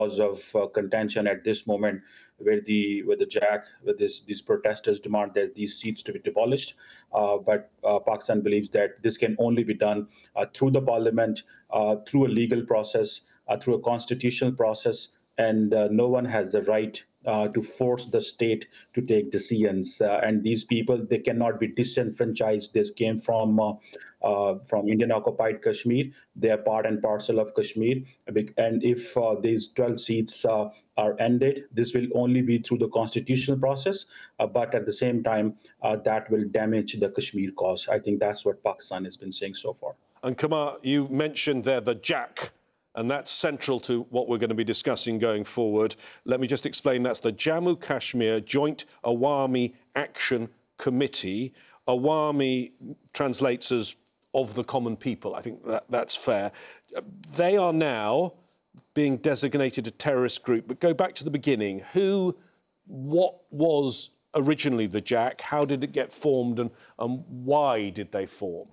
cause of contention at this moment, where these protesters demand that these seats to be demolished. But Pakistan believes that this can only be done through the parliament, through a legal process, through a constitutional process, and no one has the right to force the state to take decisions. And these people, they cannot be disenfranchised. This came from Indian occupied Kashmir. They are part and parcel of Kashmir. And if these 12 seats are ended, this will only be through the constitutional process. But at the same time, that will damage the Kashmir cause. I think that's what Pakistan has been saying so far. And Kamar, you mentioned there the JAC, and that's central to what we're going to be discussing going forward. Let me just explain. That's the Jammu Kashmir Joint Awami Action Committee. Awami translates as of the common people. I think that's fair. They are now being designated a terrorist group. But go back to the beginning. What was originally the JAC? How did it get formed, and why did they form?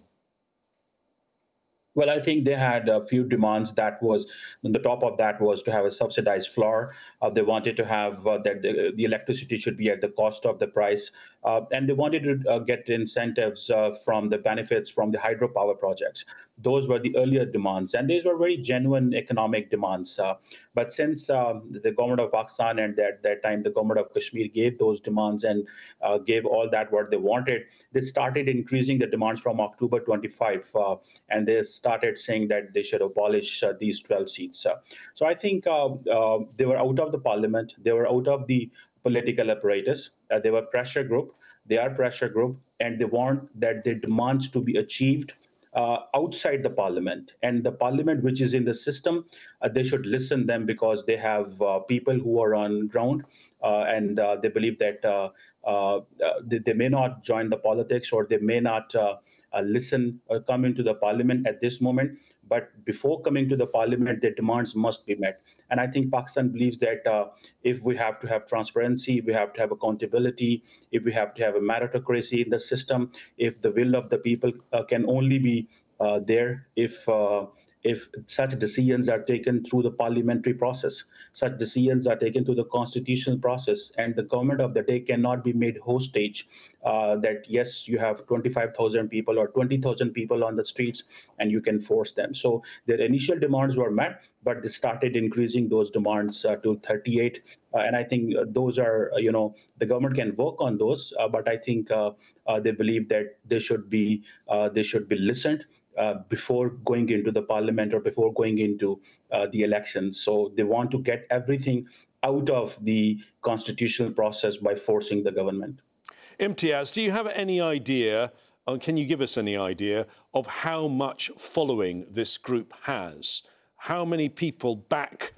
Well, I think they had a few demands. That was, on the top of that was to have a subsidized floor. They wanted to have that the electricity should be at the cost of the price. And they wanted to get incentives from the benefits from the hydropower projects. Those were the earlier demands. And these were very genuine economic demands. But since the government of Pakistan and at that time, the government of Kashmir gave those demands and gave all that what they wanted, they started increasing the demands from October 25. And they started saying that they should abolish these 12 seats. So I think they were out of the parliament. They were out of the political apparatus. They were pressure group. They are pressure group, and they want that their demands to be achieved outside the parliament. And the parliament, which is in the system, they should listen them because they have people who are on ground, and they believe that they may not join the politics, or they may not listen or come into the parliament at this moment. But before coming to the parliament, their demands must be met. And I think Pakistan believes that if we have to have transparency, if we have to have accountability, if we have to have a meritocracy in the system, if the will of the people can only be there if such decisions are taken through the parliamentary process, such decisions are taken through the constitutional process, and the government of the day cannot be made hostage that, yes, you have 25,000 people or 20,000 people on the streets and you can force them. So their initial demands were met, but they started increasing those demands to 38. And I think those are, the government can work on those, but I think they believe that they should be listened before going into the parliament or before going into the elections. So they want to get everything out of the constitutional process by forcing the government. Imtiaz, do you have any idea, or can you give us any idea of how much following this group has? How many people back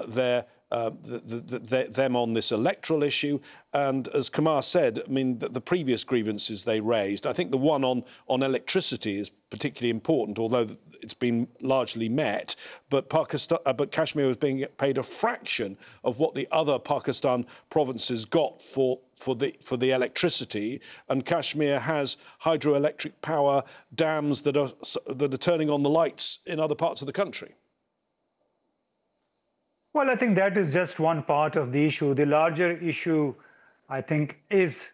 them on this electoral issue? And as Kamar said, I mean, the previous grievances they raised, I think the one on electricity is particularly important, although it's been largely met. But Kashmir was being paid a fraction of what the other Pakistan provinces got for the electricity, and Kashmir has hydroelectric power dams that are turning on the lights in other parts of the country. Well, I think that is just one part of the issue. The larger issue, I think, is